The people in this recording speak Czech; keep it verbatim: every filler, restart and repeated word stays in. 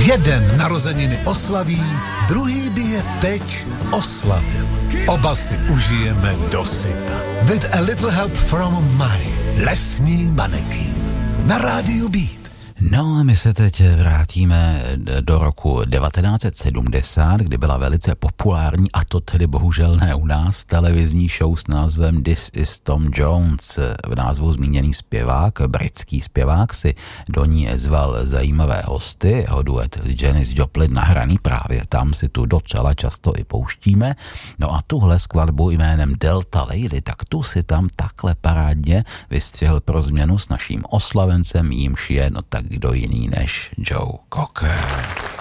Jeden narozeniny oslaví, druhý by je teď oslavil. Oba si užijeme dosyta. With a little help from my lesní manekín. Na rádiu Beat. No a my se teď vrátíme do roku devatenáct set sedmdesát, kdy byla velice populární, a to tedy bohužel ne u nás, televizní show s názvem This is Tom Jones. V názvu zmíněný zpěvák, britský zpěvák, si do ní zval zajímavé hosty, jeho duet Janis Joplin nahraný právě tam, si tu docela často i pouštíme. No a tuhle skladbu jménem Delta Lady, tak tu si tam takhle parádně vystřihl pro změnu s naším oslavencem, jímž je no tak kdo jiný než Joe Cocker.